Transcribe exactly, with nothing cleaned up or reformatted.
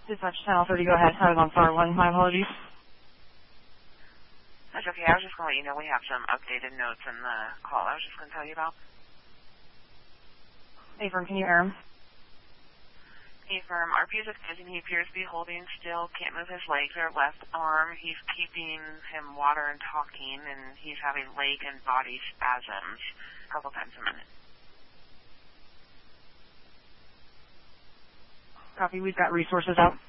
Dispatch Channel thirty, go ahead. I was on far one. My apologies. That's okay. I was just going to let you know we have some updated notes in the call I was just going to tell you about. Affirm, can you hear him? Affirm, R P is advising he appears to be holding still, can't move his legs or left arm. He's keeping him water and talking, and he's having leg and body spasms a couple times a minute. Copy, we've got resources out.